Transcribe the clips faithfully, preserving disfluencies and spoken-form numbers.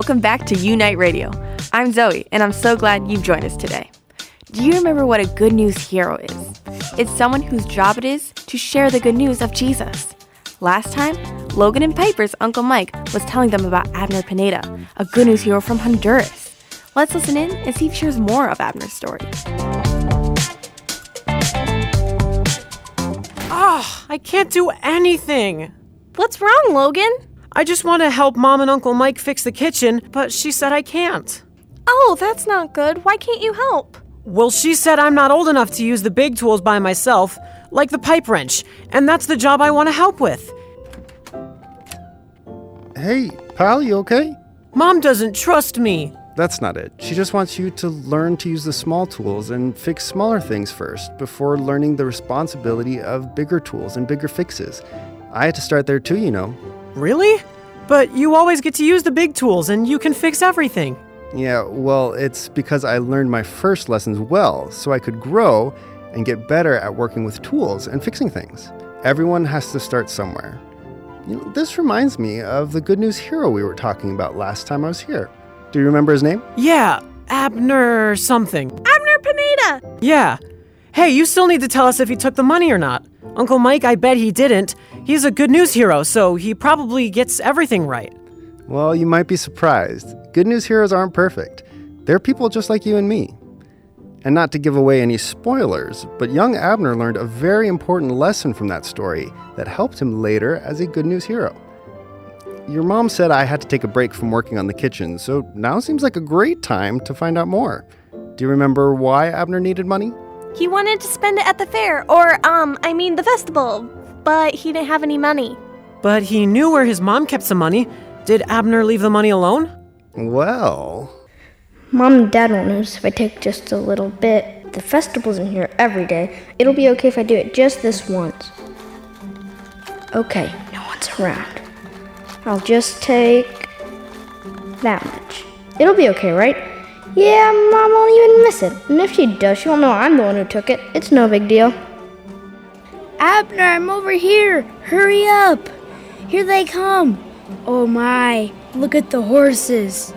welcome back to Unite Radio. I'm Zoe, and I'm so glad you've joined us today. Do you remember what a good news hero is? It's someone whose job it is to share the good news of Jesus. Last time, Logan and Piper's Uncle Mike was telling them about Abner Pineda, a good news hero from Honduras. Let's listen in and see if he shares more of Abner's story. Oh, I can't do anything. What's wrong, Logan? I just want to help Mom and Uncle Mike fix the kitchen, but she said I can't. Oh, that's not good. Why can't you help? Well, she said I'm not old enough to use the big tools by myself, like the pipe wrench, and that's the job I want to help with. Hey, pal, you okay? Mom doesn't trust me. That's not it. She just wants you to learn to use the small tools and fix smaller things first before learning the responsibility of bigger tools and bigger fixes. I had to start there too, you know. Really? But you always get to use the big tools and you can fix everything. Yeah, well, it's because I learned my first lessons well, so I could grow and get better at working with tools and fixing things. Everyone has to start somewhere. You know, this reminds me of the good news hero we were talking about last time I was here. Do you remember his name? Yeah, Abner something. Abner Pineda! Yeah. Hey, you still need to tell us if he took the money or not. Uncle Mike, I bet he didn't. He's a good news hero, so he probably gets everything right. Well, you might be surprised. Good news heroes aren't perfect. They're people just like you and me. And not to give away any spoilers, but young Abner learned a very important lesson from that story that helped him later as a good news hero. Your mom said I had to take a break from working on the kitchen, so now seems like a great time to find out more. Do you remember why Abner needed money? He wanted to spend it at the fair, or, um, I mean the festival, but he didn't have any money. But he knew where his mom kept some money. Did Abner leave the money alone? Well... Mom and Dad won't notice if I take just a little bit. The festival's in here every day. It'll be okay if I do it just this once. Okay, no one's around. I'll just take that much. It'll be okay, right? Yeah, Mom won't even miss it. And if she does, she won't know I'm the one who took it. It's no big deal. Abner, I'm over here. Hurry up. Here they come. Oh my, look at the horses.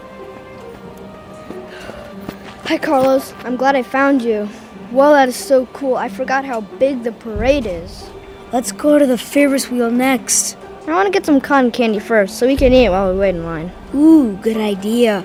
Hi, Carlos. I'm glad I found you. Well, that is so cool. I forgot how big the parade is. Let's go to the Ferris wheel next. I want to get some cotton candy first so we can eat it while we wait in line. Ooh, good idea.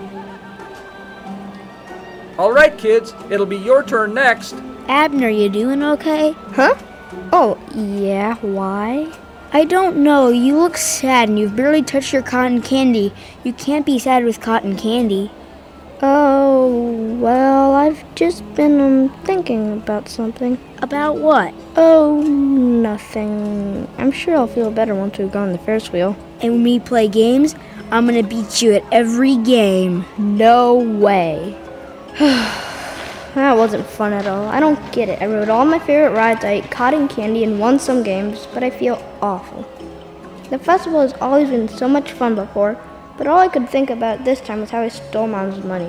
All right, kids, it'll be your turn next. Abner, you doing okay? Huh? Oh, yeah, why? I don't know. You look sad and you've barely touched your cotton candy. You can't be sad with cotton candy. Oh, well, I've just been um, thinking about something. About what? Oh, nothing. I'm sure I'll feel better once we've gone on the Ferris wheel. And when we play games, I'm gonna beat you at every game. No way. That wasn't fun at all. I don't get it. I rode all my favorite rides, I ate cotton candy and won some games, but I feel awful. The festival has always been so much fun before, but all I could think about this time was how I stole Mom's money.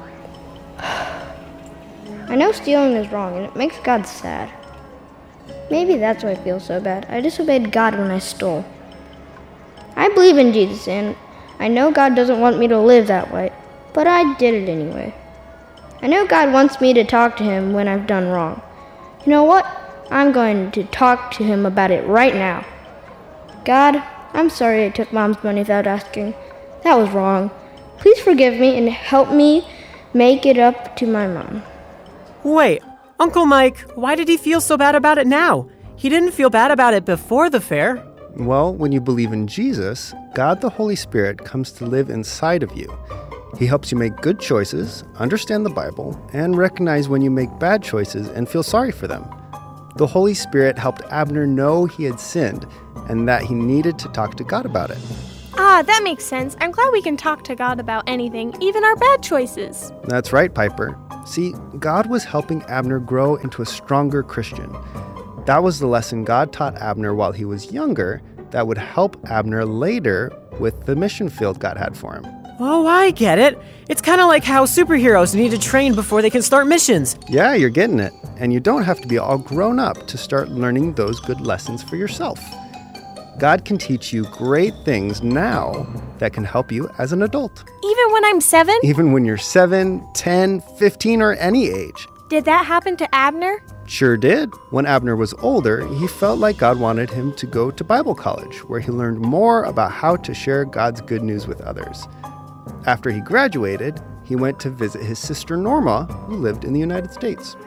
I know stealing is wrong, and it makes God sad. Maybe that's why I feel so bad. I disobeyed God when I stole. I believe in Jesus, and I know God doesn't want me to live that way, but I did it anyway. I know God wants me to talk to Him when I've done wrong. You know what? I'm going to talk to Him about it right now. God, I'm sorry I took Mom's money without asking. That was wrong. Please forgive me and help me make it up to my mom. Wait, Uncle Mike, why did he feel so bad about it now? He didn't feel bad about it before the fair. Well, when you believe in Jesus, God the Holy Spirit comes to live inside of you. He helps you make good choices, understand the Bible, and recognize when you make bad choices and feel sorry for them. The Holy Spirit helped Abner know he had sinned and that he needed to talk to God about it. Ah, that makes sense. I'm glad we can talk to God about anything, even our bad choices. That's right, Piper. See, God was helping Abner grow into a stronger Christian. That was the lesson God taught Abner while he was younger that would help Abner later with the mission field God had for him. Oh, I get it. It's kind of like how superheroes need to train before they can start missions. Yeah, you're getting it. And you don't have to be all grown up to start learning those good lessons for yourself. God can teach you great things now that can help you as an adult. Even when I'm seven? Even when you're seven, ten, fifteen, or any age. Did that happen to Abner? Sure did. When Abner was older, he felt like God wanted him to go to Bible college, where he learned more about how to share God's good news with others. After he graduated, he went to visit his sister Norma, who lived in the United States.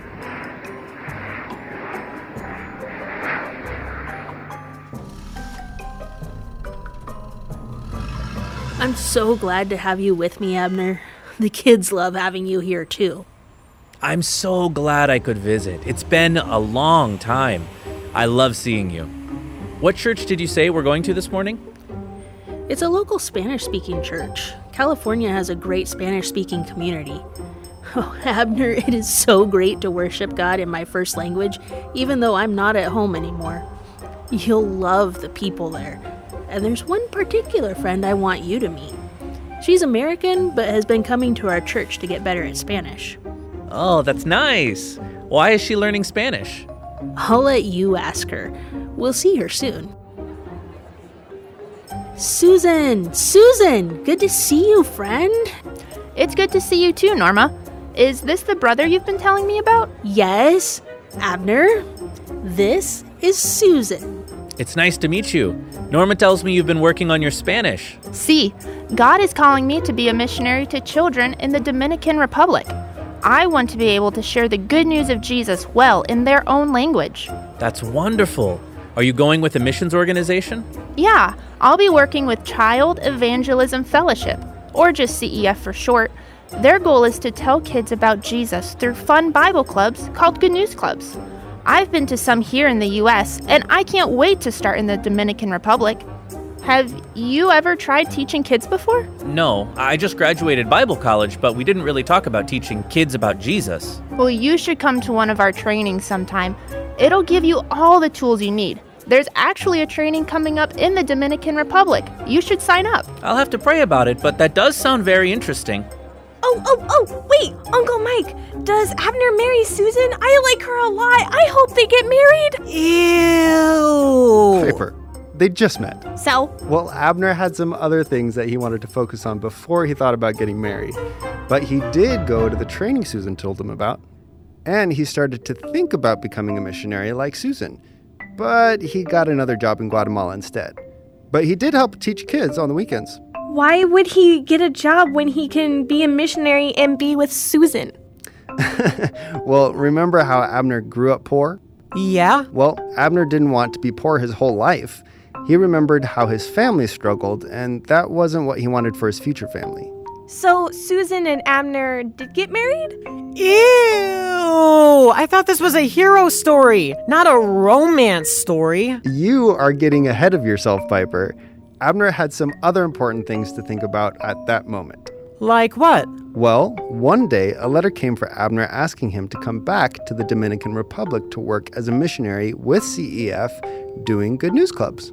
I'm so glad to have you with me, Abner. The kids love having you here, too. I'm so glad I could visit. It's been a long time. I love seeing you. What church did you say we're going to this morning? It's a local Spanish-speaking church. California has a great Spanish-speaking community. Oh, Abner, it is so great to worship God in my first language, even though I'm not at home anymore. You'll love the people there. And there's one particular friend I want you to meet. She's American, but has been coming to our church to get better at Spanish. Oh, that's nice. Why is she learning Spanish? I'll let you ask her. We'll see her soon. Susan! Susan! Good to see you, friend. It's good to see you too, Norma. Is this the brother you've been telling me about? Yes, Abner. This is Susan. It's nice to meet you. Norma tells me you've been working on your Spanish. See, God is calling me to be a missionary to children in the Dominican Republic. I want to be able to share the good news of Jesus well in their own language. That's wonderful. Are you going with a missions organization? Yeah, I'll be working with Child Evangelism Fellowship, or just C E F for short. Their goal is to tell kids about Jesus through fun Bible clubs called Good News Clubs. I've been to some here in the U S, and I can't wait to start in the Dominican Republic. Have you ever tried teaching kids before? No, I just graduated Bible college, but we didn't really talk about teaching kids about Jesus. Well, you should come to one of our trainings sometime. It'll give you all the tools you need. There's actually a training coming up in the Dominican Republic. You should sign up. I'll have to pray about it, but that does sound very interesting. Oh, oh, oh, wait, Uncle Mike, does Abner marry Susan? I like her a lot. I hope they get married. Ew! Piper, they just met. So? Well, Abner had some other things that he wanted to focus on before he thought about getting married. But he did go to the training Susan told him about. And he started to think about becoming a missionary like Susan. But he got another job in Guatemala instead. But he did help teach kids on the weekends. Why would he get a job when he can be a missionary and be with Susan? Well, remember how Abner grew up poor? Yeah? Well, Abner didn't want to be poor his whole life. He remembered how his family struggled, and that wasn't what he wanted for his future family. So Susan and Abner did get married? Ew! I thought this was a hero story, not a romance story. You are getting ahead of yourself, Piper. Abner had some other important things to think about at that moment. Like what? Well, one day, a letter came for Abner asking him to come back to the Dominican Republic to work as a missionary with C E F doing Good News Clubs.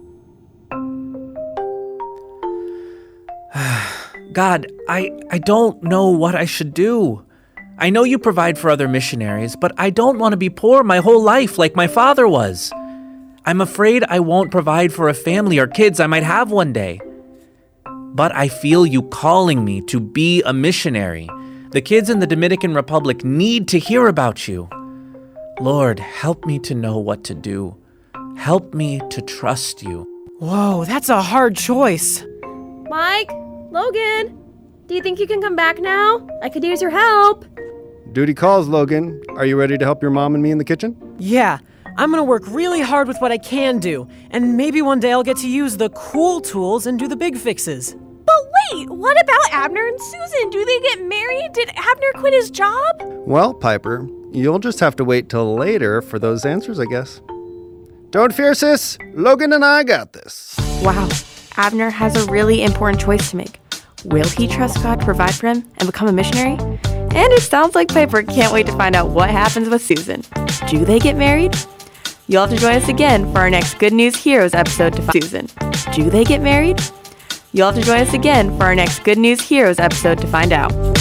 God, I, I don't know what I should do. I know you provide for other missionaries, but I don't want to be poor my whole life like my father was. I'm afraid I won't provide for a family or kids I might have one day. But I feel you calling me to be a missionary. The kids in the Dominican Republic need to hear about you. Lord, help me to know what to do. Help me to trust you. Whoa, that's a hard choice. Mike, Logan, do you think you can come back now? I could use your help. Duty calls, Logan. Are you ready to help your mom and me in the kitchen? Yeah, I'm gonna work really hard with what I can do, and maybe one day I'll get to use the cool tools and do the big fixes. But wait, what about Abner and Susan? Do they get married? Did Abner quit his job? Well, Piper, you'll just have to wait till later for those answers, I guess. Don't fear, sis. Logan and I got this. Wow, Abner has a really important choice to make. Will he trust God to provide for him and become a missionary? And it sounds like Piper can't wait to find out what happens with Susan. Do they get married? You'll have to join us again for our next Good News Heroes episode to find Susan. Do they get married? You'll have to join us again for our next Good News Heroes episode to find out.